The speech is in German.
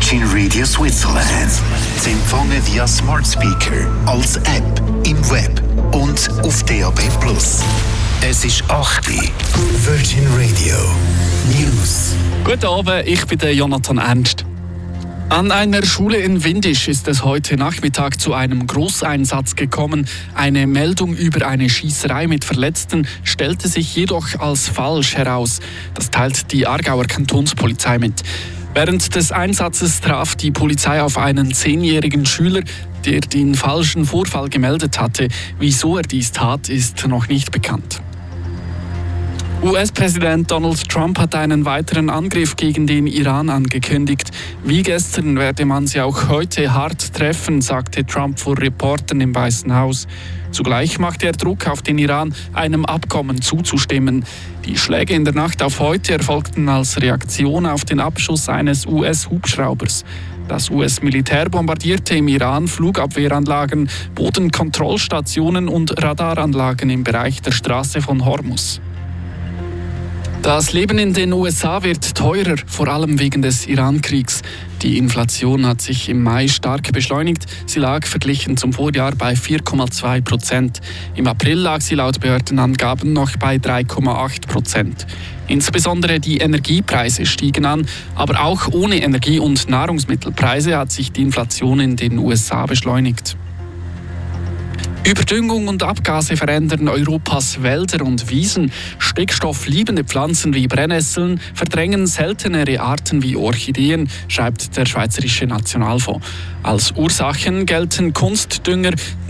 Virgin Radio Switzerland. Sie empfangen via Smart Speaker, als App, im Web und auf DAB+. Es ist 8 Uhr. Virgin Radio News. Guten Abend, ich bin der Jonathan Ernst. An einer Schule in Windisch ist es heute Nachmittag zu einem Großeinsatz gekommen. Eine Meldung über eine Schießerei mit Verletzten stellte sich jedoch als falsch heraus. Das teilt die Aargauer Kantonspolizei mit. Während des Einsatzes traf die Polizei auf einen 10-jährigen Schüler, der den falschen Vorfall gemeldet hatte. Wieso er dies tat, ist noch nicht bekannt. US-Präsident Donald Trump hat einen weiteren Angriff gegen den Iran angekündigt. Wie gestern werde man sie auch heute hart treffen, sagte Trump vor Reportern im Weißen Haus. Zugleich machte er Druck auf den Iran, einem Abkommen zuzustimmen. Die Schläge in der Nacht auf heute erfolgten als Reaktion auf den Abschuss eines US-Hubschraubers. Das US-Militär bombardierte im Iran Flugabwehranlagen, Bodenkontrollstationen und Radaranlagen im Bereich der Straße von Hormuz. Das Leben in den USA wird teurer, vor allem wegen des Iran-Kriegs. Die Inflation hat sich im Mai stark beschleunigt. Sie lag verglichen zum Vorjahr bei 4,2%. Im April lag sie laut Behördenangaben noch bei 3,8%. Insbesondere die Energiepreise stiegen an, aber auch ohne Energie- und Nahrungsmittelpreise hat sich die Inflation in den USA beschleunigt. Überdüngung und Abgase verändern Europas Wälder und Wiesen. Stickstoffliebende Pflanzen wie Brennnesseln verdrängen seltenere Arten wie Orchideen, schreibt der Schweizerische Nationalfonds. Als Ursachen gelten Kunstdünger,